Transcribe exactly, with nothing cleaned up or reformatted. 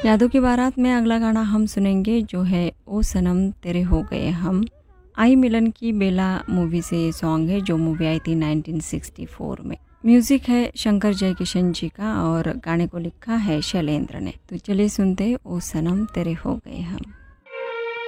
यादों की बारात में अगला गाना हम सुनेंगे जो है ओ सनम तेरे हो गए हम। आई मिलन की बेला मूवी से ये सॉन्ग है जो मूवी आई थी नाइनटीन सिक्सटी फोर में। म्यूजिक है शंकर जयकिशन जी का और गाने को लिखा है शैलेंद्र ने। तो चलिए सुनते ओ सनम तेरे हो गए हम।